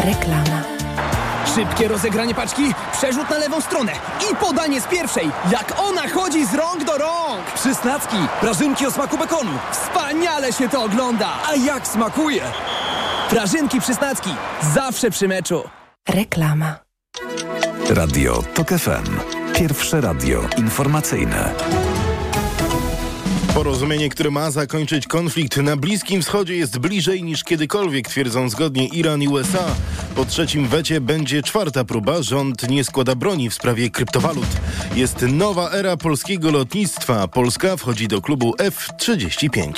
Reklama. Szybkie rozegranie paczki, przerzut na lewą stronę i podanie z pierwszej. Jak ona chodzi z rąk do rąk! Przysnacki, prażynki o smaku bekonu. Wspaniale się to ogląda! A jak smakuje! Prażynki Przysnacki, zawsze przy meczu. Reklama. Radio TOK FM. Pierwsze radio informacyjne. Porozumienie, które ma zakończyć konflikt na Bliskim Wschodzie, jest bliżej niż kiedykolwiek, twierdzą zgodnie Iran i USA. Po trzecim wecie będzie czwarta próba. Rząd nie składa broni w sprawie kryptowalut. Jest nowa era polskiego lotnictwa. Polska wchodzi do klubu F-35.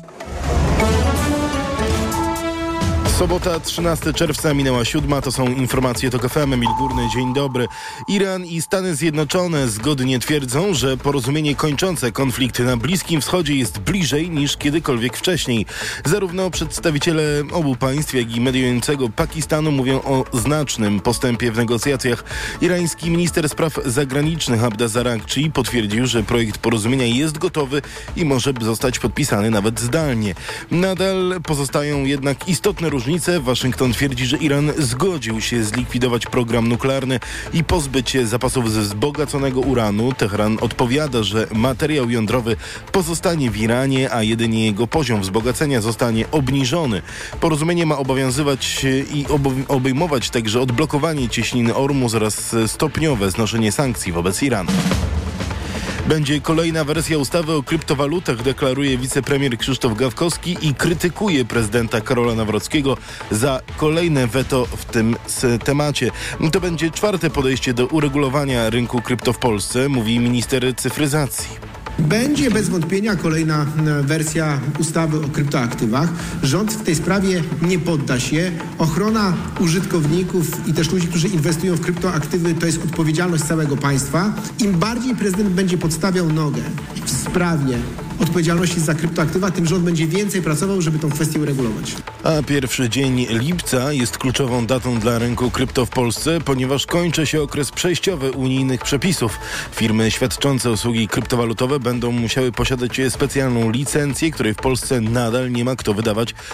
Sobota, 13 czerwca, minęła 7. To są informacje TOK FM. Emil Górny, dzień dobry. Iran i Stany Zjednoczone zgodnie twierdzą, że porozumienie kończące konflikt na Bliskim Wschodzie jest bliżej niż kiedykolwiek wcześniej. Zarówno przedstawiciele obu państw, jak i mediującego Pakistanu mówią o znacznym postępie w negocjacjach. Irański minister spraw zagranicznych Abbas Araghchi potwierdził, że projekt porozumienia jest gotowy i może zostać podpisany nawet zdalnie. Nadal pozostają jednak istotne różnice. Waszyngton twierdzi, że Iran zgodził się zlikwidować program nuklearny i pozbyć się zapasów ze wzbogaconego uranu. Teheran odpowiada, że materiał jądrowy pozostanie w Iranie, a jedynie jego poziom wzbogacenia zostanie obniżony. Porozumienie ma obowiązywać i obejmować także odblokowanie cieśniny Ormus oraz stopniowe znoszenie sankcji wobec Iranu. Będzie kolejna wersja ustawy o kryptowalutach, deklaruje wicepremier Krzysztof Gawkowski i krytykuje prezydenta Karola Nawrockiego za kolejne weto w tym temacie. To będzie czwarte podejście do uregulowania rynku krypto w Polsce, mówi minister cyfryzacji. Będzie bez wątpienia kolejna wersja ustawy o kryptoaktywach. Rząd w tej sprawie nie podda się. Ochrona użytkowników i też ludzi, którzy inwestują w kryptoaktywy, to jest odpowiedzialność całego państwa. Im bardziej prezydent będzie podstawiał nogę w sprawie odpowiedzialności za kryptoaktywa, tym rząd będzie więcej pracował, żeby tą kwestię uregulować. A pierwszy dzień lipca jest kluczową datą dla rynku krypto w Polsce, ponieważ kończy się okres przejściowy unijnych przepisów. Firmy świadczące usługi kryptowalutowe będą musiały posiadać specjalną licencję, której w Polsce nadal nie ma kto wydawać,